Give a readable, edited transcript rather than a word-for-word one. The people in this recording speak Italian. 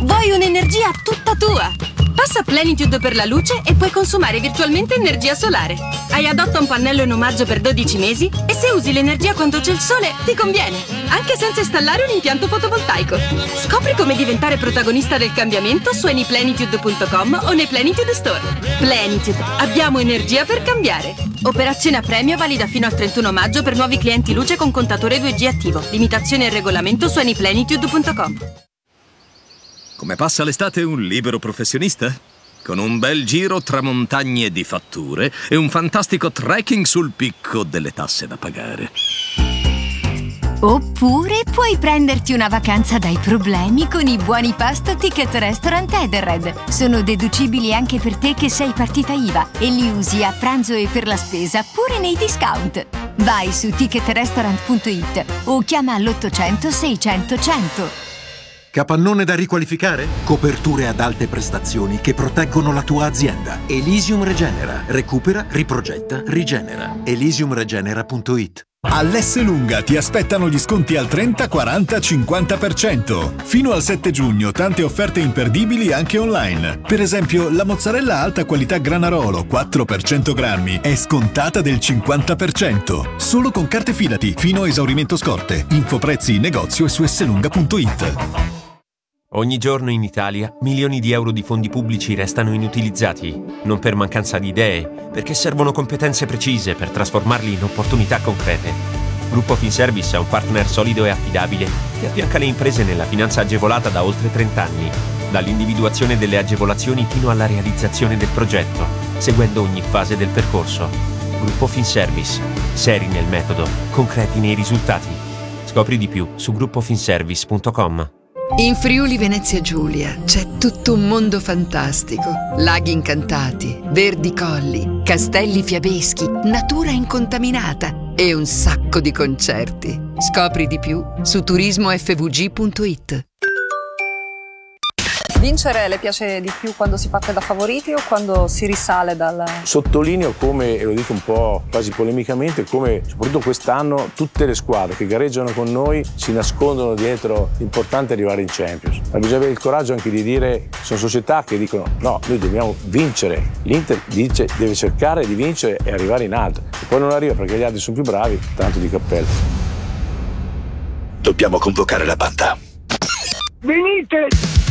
Vuoi un'energia tutta tua? Passa Plenitude per la luce e puoi consumare virtualmente energia solare. Hai Adotta un pannello in omaggio per 12 mesi e se usi l'energia quando c'è il sole ti conviene, anche senza installare un impianto fotovoltaico. Scopri come diventare protagonista del cambiamento su anyplenitude.com o nei Plenitude Store. Plenitude, abbiamo energia per cambiare. Operazione a premio valida fino al 31 maggio per nuovi clienti luce con contatore 2G attivo. Limitazioni e regolamento su anyplenitude.com. Come passa l'estate un libero professionista? Con un bel giro tra montagne di fatture e un fantastico trekking sul picco delle tasse da pagare. Oppure puoi prenderti una vacanza dai problemi con i buoni pasto Ticket Restaurant Edenred. Sono deducibili anche per te che sei partita IVA e li usi a pranzo e per la spesa pure nei discount. Vai su ticketrestaurant.it o chiama all'800 600 100. Capannone da riqualificare? Coperture ad alte prestazioni che proteggono la tua azienda. Elysium Regenera. Recupera, riprogetta, rigenera. Elysiumregenera.it. All'Esselunga ti aspettano gli sconti al 30, 40, 50%. Fino al 7 giugno tante offerte imperdibili anche online. Per esempio, la mozzarella alta qualità Granarolo 4 per 100 grammi è scontata del 50%. Solo con carte Fidati, fino a esaurimento scorte. Info prezzi in negozio e su esselunga.it. Ogni giorno in Italia milioni di euro di fondi pubblici restano inutilizzati, non per mancanza di idee, perché servono competenze precise per trasformarli in opportunità concrete. Gruppo Finservice è un partner solido e affidabile che affianca le imprese nella finanza agevolata da oltre 30 anni, dall'individuazione delle agevolazioni fino alla realizzazione del progetto, seguendo ogni fase del percorso. Gruppo Finservice, seri nel metodo, concreti nei risultati. Scopri di più su gruppofinservice.com. In Friuli Venezia Giulia c'è tutto un mondo fantastico. Laghi incantati, verdi colli, castelli fiabeschi, natura incontaminata e un sacco di concerti. Scopri di più su turismofvg.it. Vincere le piace di più quando si parte da favoriti o quando si risale dal... Sottolineo come, e lo dico un po' quasi polemicamente, come soprattutto quest'anno tutte le squadre che gareggiano con noi si nascondono dietro l'importante arrivare in Champions. Ma bisogna avere il coraggio anche di dire, sono società che dicono no, noi dobbiamo vincere. L'Inter dice deve cercare di vincere e arrivare in alto. Se poi non arriva perché gli altri sono più bravi, tanto di cappello. Dobbiamo convocare la banda. Venite!